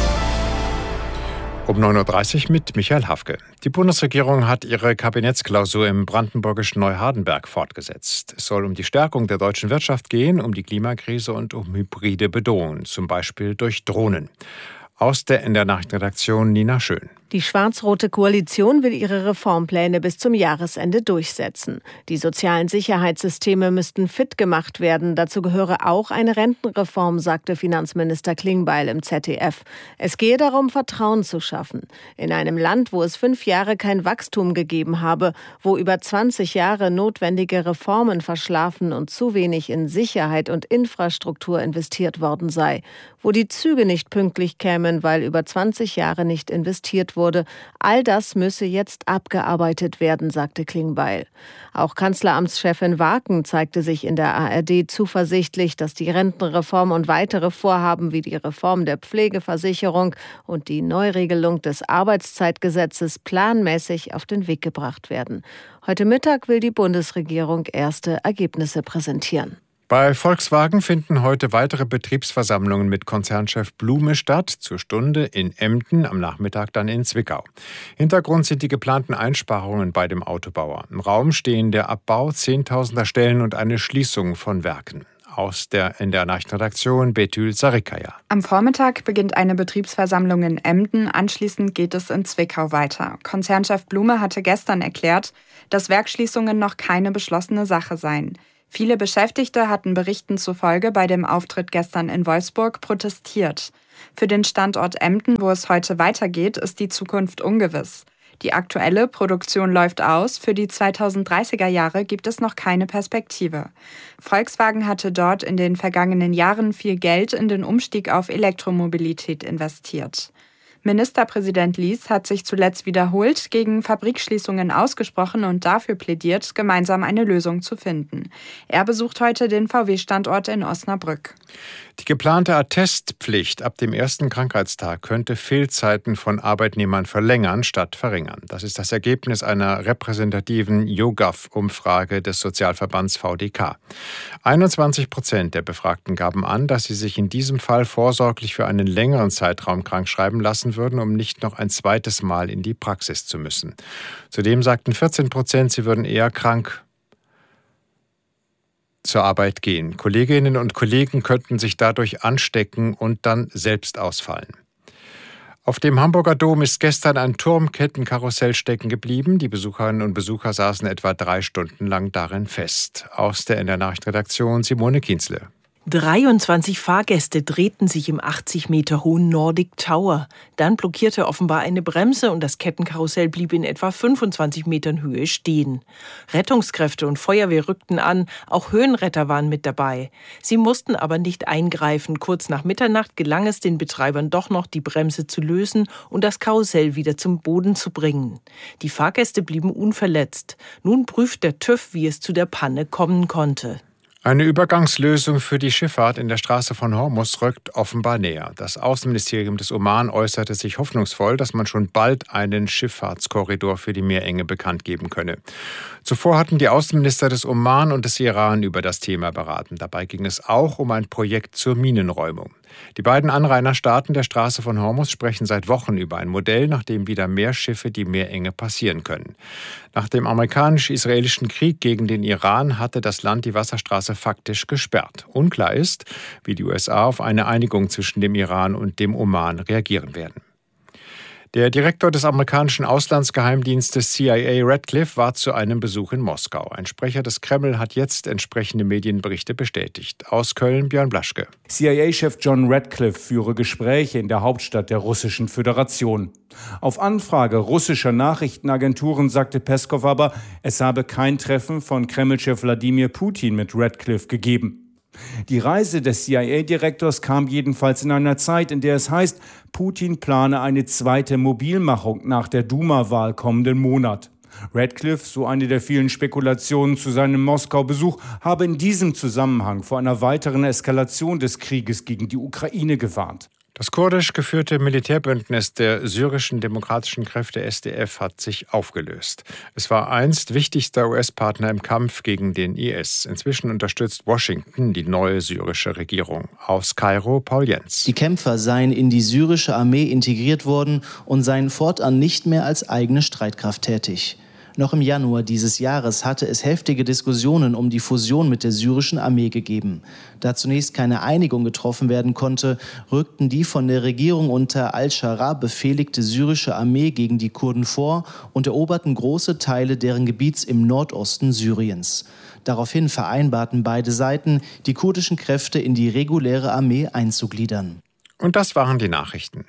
Um 9.30 Uhr mit Michael Hafke. Die Bundesregierung hat ihre Kabinettsklausur im brandenburgischen Neuhardenberg fortgesetzt. Es soll um die Stärkung der deutschen Wirtschaft gehen, um die Klimakrise und um hybride Bedrohungen, zum Beispiel durch Drohnen. Aus der NDR-Nachrichtenredaktion Nina Schön.
Die schwarz-rote Koalition will ihre Reformpläne bis zum Jahresende durchsetzen. Die sozialen Sicherheitssysteme müssten fit gemacht werden. Dazu gehöre auch eine Rentenreform, sagte Finanzminister Klingbeil im ZDF. Es gehe darum, Vertrauen zu schaffen. In einem Land, wo es 5 Jahre kein Wachstum gegeben habe, wo über 20 Jahre notwendige Reformen verschlafen und zu wenig in Sicherheit und Infrastruktur investiert worden sei, wo die Züge nicht pünktlich kämen, weil über 20 Jahre nicht investiert wurde. All das müsse jetzt abgearbeitet werden, sagte Klingbeil. Auch Kanzleramtschefin Waken zeigte sich in der ARD zuversichtlich, dass die Rentenreform und weitere Vorhaben wie die Reform der Pflegeversicherung und die Neuregelung des Arbeitszeitgesetzes planmäßig auf den Weg gebracht werden. Heute Mittag will die Bundesregierung erste Ergebnisse präsentieren.
Bei Volkswagen finden heute weitere Betriebsversammlungen mit Konzernchef Blume statt, zur Stunde in Emden, am Nachmittag dann in Zwickau. Hintergrund sind die geplanten Einsparungen bei dem Autobauer. Im Raum stehen der Abbau 10.000er Stellen und eine Schließung von Werken. Aus der NDR-Nachrichtenredaktion Betül Sarikaya.
Am Vormittag beginnt eine Betriebsversammlung in Emden, anschließend geht es in Zwickau weiter. Konzernchef Blume hatte gestern erklärt, dass Werksschließungen noch keine beschlossene Sache seien. Viele Beschäftigte hatten Berichten zufolge bei dem Auftritt gestern in Wolfsburg protestiert. Für den Standort Emden, wo es heute weitergeht, ist die Zukunft ungewiss. Die aktuelle Produktion läuft aus, für die 2030er Jahre gibt es noch keine Perspektive. Volkswagen hatte dort in den vergangenen Jahren viel Geld in den Umstieg auf Elektromobilität investiert. Ministerpräsident Lies hat sich zuletzt wiederholt gegen Fabrikschließungen ausgesprochen und dafür plädiert, gemeinsam eine Lösung zu finden. Er besucht heute den VW-Standort in Osnabrück.
Die geplante Attestpflicht ab dem ersten Krankheitstag könnte Fehlzeiten von Arbeitnehmern verlängern statt verringern. Das ist das Ergebnis einer repräsentativen YouGov-Umfrage des Sozialverbands VDK. 21% der Befragten gaben an, dass sie sich in diesem Fall vorsorglich für einen längeren Zeitraum krankschreiben lassen würden, um nicht noch ein zweites Mal in die Praxis zu müssen. Zudem sagten 14%, sie würden eher krank zur Arbeit gehen. Kolleginnen und Kollegen könnten sich dadurch anstecken und dann selbst ausfallen. Auf dem Hamburger Dom ist gestern ein Turmkettenkarussell stecken geblieben. Die Besucherinnen und Besucher saßen etwa 3 Stunden lang darin fest. Aus der NDR-Nachrichtenredaktion Simone Kienzle.
23 Fahrgäste drehten sich im 80 Meter hohen Nordic Tower. Dann blockierte offenbar eine Bremse und das Kettenkarussell blieb in etwa 25 Metern Höhe stehen. Rettungskräfte und Feuerwehr rückten an, auch Höhenretter waren mit dabei. Sie mussten aber nicht eingreifen. Kurz nach Mitternacht gelang es den Betreibern doch noch, die Bremse zu lösen und das Karussell wieder zum Boden zu bringen. Die Fahrgäste blieben unverletzt. Nun prüft der TÜV, wie es zu der Panne kommen konnte.
Eine Übergangslösung für die Schifffahrt in der Straße von Hormuz rückt offenbar näher. Das Außenministerium des Oman äußerte sich hoffnungsvoll, dass man schon bald einen Schifffahrtskorridor für die Meerenge bekannt geben könne. Zuvor hatten die Außenminister des Oman und des Iran über das Thema beraten. Dabei ging es auch um ein Projekt zur Minenräumung. Die beiden Anrainerstaaten der Straße von Hormuz sprechen seit Wochen über ein Modell, nach dem wieder mehr Schiffe die Meerenge passieren können. Nach dem amerikanisch-israelischen Krieg gegen den Iran hatte das Land die Wasserstraße faktisch gesperrt. Unklar ist, wie die USA auf eine Einigung zwischen dem Iran und dem Oman reagieren werden. Der Direktor des amerikanischen Auslandsgeheimdienstes CIA Radcliffe war zu einem Besuch in Moskau. Ein Sprecher des Kreml hat jetzt entsprechende Medienberichte bestätigt. Aus Köln Björn Blaschke.
CIA-Chef John Radcliffe führe Gespräche in der Hauptstadt der Russischen Föderation. Auf Anfrage russischer Nachrichtenagenturen sagte Peskow aber, es habe kein Treffen von Kreml-Chef Wladimir Putin mit Radcliffe gegeben. Die Reise des CIA-Direktors kam jedenfalls in einer Zeit, in der es heißt, Putin plane eine zweite Mobilmachung nach der Duma-Wahl kommenden Monat. Radcliffe, so eine der vielen Spekulationen zu seinem Moskau-Besuch, habe in diesem Zusammenhang vor einer weiteren Eskalation des Krieges gegen die Ukraine gewarnt.
Das kurdisch geführte Militärbündnis der syrischen demokratischen Kräfte SDF hat sich aufgelöst. Es war einst wichtigster US-Partner im Kampf gegen den IS. Inzwischen unterstützt Washington die neue syrische Regierung. Aus Kairo Paul Jens.
Die Kämpfer seien in die syrische Armee integriert worden und seien fortan nicht mehr als eigene Streitkraft tätig. Noch im Januar dieses Jahres hatte es heftige Diskussionen um die Fusion mit der syrischen Armee gegeben. Da zunächst keine Einigung getroffen werden konnte, rückten die von der Regierung unter al-Schara befehligte syrische Armee gegen die Kurden vor und eroberten große Teile deren Gebiets im Nordosten Syriens. Daraufhin vereinbarten beide Seiten, die kurdischen Kräfte in die reguläre Armee einzugliedern.
Und das waren die Nachrichten.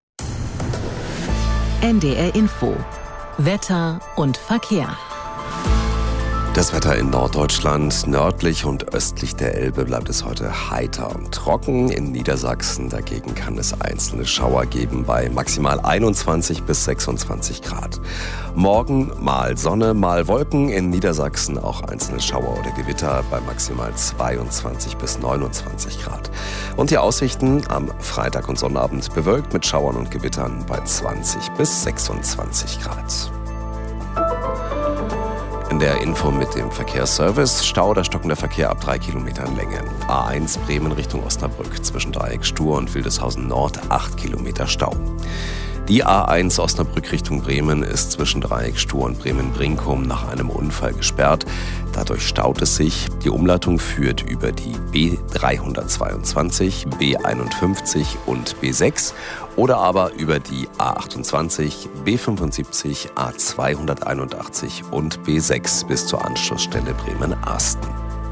NDR Info. Wetter und Verkehr.
Das Wetter in Norddeutschland, nördlich und östlich der Elbe bleibt es heute heiter und trocken. In Niedersachsen dagegen kann es einzelne Schauer geben bei maximal 21 bis 26 Grad. Morgen mal Sonne, mal Wolken, in Niedersachsen auch einzelne Schauer oder Gewitter bei maximal 22 bis 29 Grad. Und die Aussichten am Freitag und Sonnabend bewölkt mit Schauern und Gewittern bei 20 bis 26 Grad. In der Info mit dem Verkehrsservice. Stau oder stockender Verkehr ab 3 Kilometern Länge. A1 Bremen Richtung Osnabrück zwischen Dreieck Stur und Wildeshausen Nord 8 Kilometer Stau. Die A1 Osnabrück Richtung Bremen ist zwischen Dreieck Stur und Bremen-Brinkum nach einem Unfall gesperrt. Dadurch staut es sich. Die Umleitung führt über die B322, B51 und B6 oder aber über die A28, B75, A281 und B6 bis zur Anschlussstelle Bremen-Arsten.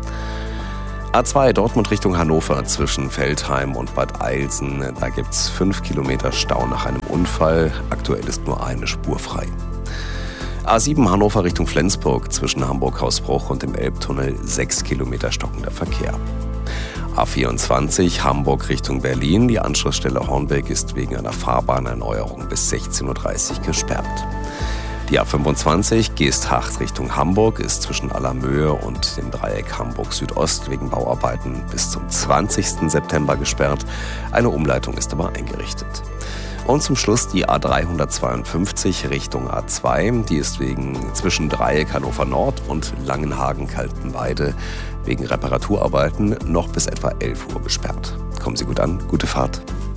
A2 Dortmund Richtung Hannover zwischen Veltheim und Bad Eilsen. Da gibt es 5 Kilometer Stau nach einem Unfall. Aktuell ist nur eine Spur frei. A7 Hannover Richtung Flensburg zwischen Hamburg-Hausbruch und dem Elbtunnel 6 Kilometer stockender Verkehr. A24 Hamburg Richtung Berlin. Die Anschlussstelle Hornbeck ist wegen einer Fahrbahnerneuerung bis 16.30 Uhr gesperrt. Die A25 Geesthacht Richtung Hamburg ist zwischen Allermöhe und dem Dreieck Hamburg Südost wegen Bauarbeiten bis zum 20. September gesperrt. Eine Umleitung ist aber eingerichtet. Und zum Schluss die A352 Richtung A2. Die ist zwischen Dreieck Hannover Nord und Langenhagen-Kaltenweide wegen Reparaturarbeiten noch bis etwa 11 Uhr gesperrt. Kommen Sie gut an, gute Fahrt.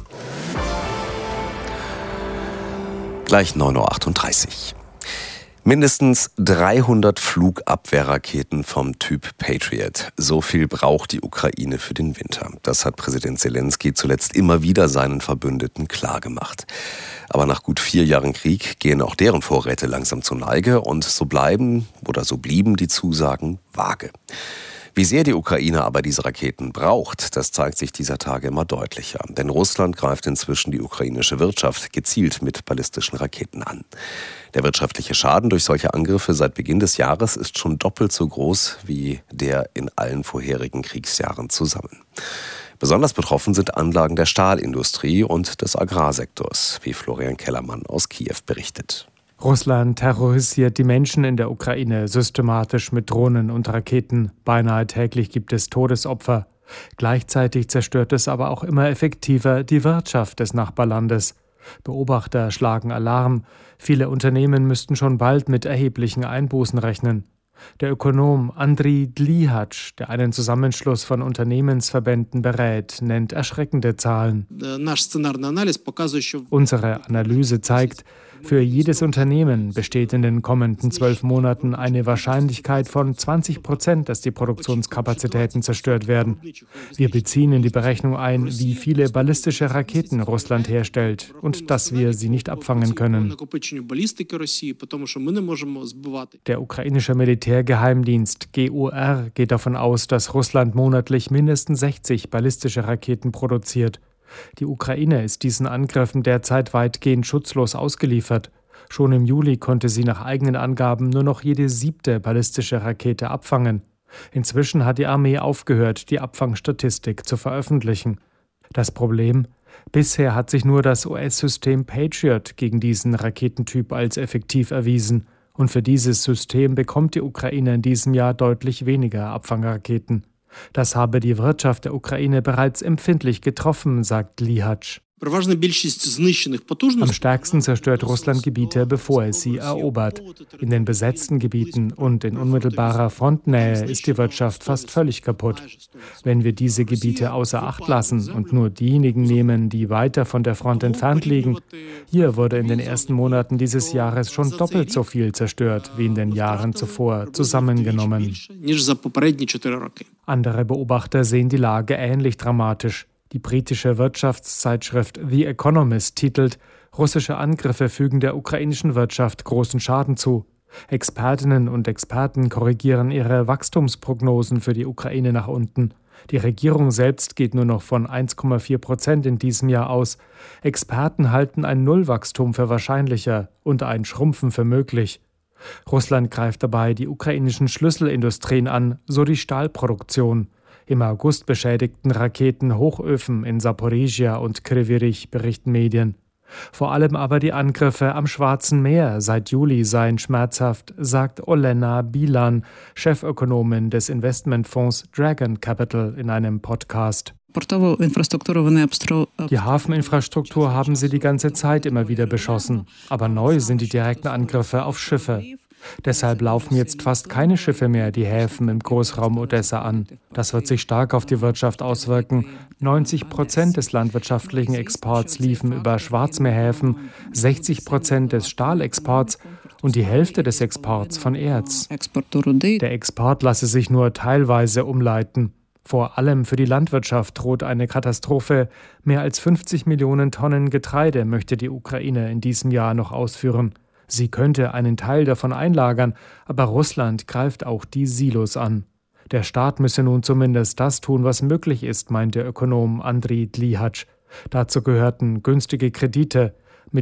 Gleich 9.38 Uhr. Mindestens 300 Flugabwehrraketen vom Typ Patriot. So viel braucht die Ukraine für den Winter. Das hat Präsident Zelensky zuletzt immer wieder seinen Verbündeten klargemacht. Aber nach gut 4 Jahren Krieg gehen auch deren Vorräte langsam zur Neige und so blieben die Zusagen vage. Wie sehr die Ukraine aber diese Raketen braucht, das zeigt sich dieser Tage immer deutlicher. Denn Russland greift inzwischen die ukrainische Wirtschaft gezielt mit ballistischen Raketen an. Der wirtschaftliche Schaden durch solche Angriffe seit Beginn des Jahres ist schon doppelt so groß wie der in allen vorherigen Kriegsjahren zusammen. Besonders betroffen sind Anlagen der Stahlindustrie und des Agrarsektors, wie Florian Kellermann aus Kiew berichtet.
Russland terrorisiert die Menschen in der Ukraine systematisch mit Drohnen und Raketen. Beinahe täglich gibt es Todesopfer. Gleichzeitig zerstört es aber auch immer effektiver die Wirtschaft des Nachbarlandes. Beobachter schlagen Alarm. Viele Unternehmen müssten schon bald mit erheblichen Einbußen rechnen. Der Ökonom Andriy Dlihac, der einen Zusammenschluss von Unternehmensverbänden berät, nennt erschreckende Zahlen. Unsere Analyse zeigt, für jedes Unternehmen besteht in den kommenden 12 Monaten eine Wahrscheinlichkeit von 20%, dass die Produktionskapazitäten zerstört werden. Wir beziehen in die Berechnung ein, wie viele ballistische Raketen Russland herstellt und dass wir sie nicht abfangen können. Der ukrainische Militärgeheimdienst GUR geht davon aus, dass Russland monatlich mindestens 60 ballistische Raketen produziert. Die Ukraine ist diesen Angriffen derzeit weitgehend schutzlos ausgeliefert. Schon im Juli konnte sie nach eigenen Angaben nur noch jede 7. ballistische Rakete abfangen. Inzwischen hat die Armee aufgehört, die Abfangstatistik zu veröffentlichen. Das Problem? Bisher hat sich nur das US-System Patriot gegen diesen Raketentyp als effektiv erwiesen. Und für dieses System bekommt die Ukraine in diesem Jahr deutlich weniger Abfangraketen. Das habe die Wirtschaft der Ukraine bereits empfindlich getroffen, sagt Dlihac. Am stärksten zerstört Russland Gebiete, bevor es sie erobert. In den besetzten Gebieten und in unmittelbarer Frontnähe ist die Wirtschaft fast völlig kaputt. Wenn wir diese Gebiete außer Acht lassen und nur diejenigen nehmen, die weiter von der Front entfernt liegen, hier wurde in den ersten Monaten dieses Jahres schon doppelt so viel zerstört wie in den Jahren zuvor zusammengenommen. Andere Beobachter sehen die Lage ähnlich dramatisch. Die britische Wirtschaftszeitschrift The Economist titelt: Russische Angriffe fügen der ukrainischen Wirtschaft großen Schaden zu. Expertinnen und Experten korrigieren ihre Wachstumsprognosen für die Ukraine nach unten. Die Regierung selbst geht nur noch von 1,4% in diesem Jahr aus. Experten halten ein Nullwachstum für wahrscheinlicher und ein Schrumpfen für möglich. Russland greift dabei die ukrainischen Schlüsselindustrien an, so die Stahlproduktion. Im August beschädigten Raketen Hochöfen in Saporizhia und Kryvyi Rih, berichten Medien. Vor allem aber die Angriffe am Schwarzen Meer seit Juli seien schmerzhaft, sagt Olena Bilan, Chefökonomin des Investmentfonds Dragon Capital in einem Podcast. Die Hafeninfrastruktur haben sie die ganze Zeit immer wieder beschossen, aber neu sind die direkten Angriffe auf Schiffe. Deshalb laufen jetzt fast keine Schiffe mehr die Häfen im Großraum Odessa an. Das wird sich stark auf die Wirtschaft auswirken. 90% des landwirtschaftlichen Exports liefen über Schwarzmeerhäfen, 60% des Stahlexports und die Hälfte des Exports von Erz. Der Export lasse sich nur teilweise umleiten. Vor allem für die Landwirtschaft droht eine Katastrophe. Mehr als 50 Millionen Tonnen Getreide möchte die Ukraine in diesem Jahr noch ausführen. Sie könnte einen Teil davon einlagern, aber Russland greift auch die Silos an. Der Staat müsse nun zumindest das tun, was möglich ist, meint der Ökonom Andriy Dlihac. Dazu gehörten günstige Kredite,